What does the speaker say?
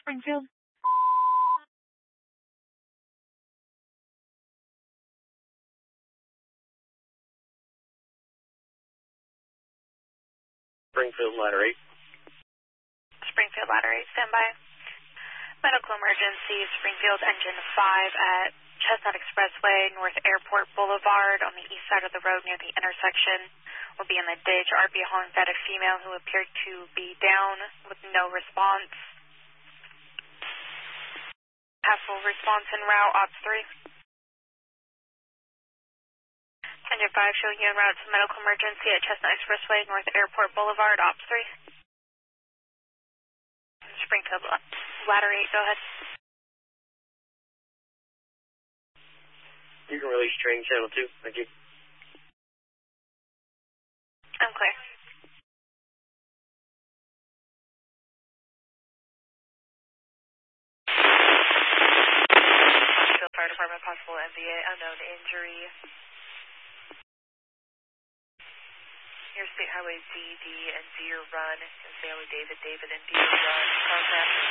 Springfield. Springfield Ladder 8. Springfield Ladder 8, standby. Medical emergency, Springfield Engine 5 at Chestnut Expressway, North Airport Boulevard on the east side of the road near the intersection. Will be in the ditch. RB hauling fed a female who appeared to be down with no response. Have full response en route, Ops 3. Engine 5 showing you en route to medical emergency at Chestnut Expressway, North Airport Boulevard, Ops 3. Springfield Ladder 8, go ahead. You can release train channel 2, thank you. I'm clear. Springfield Fire Department, possible MVA, unknown injury. Interstate Highway D and Deer Run, and Sally David and Deer Run, contact.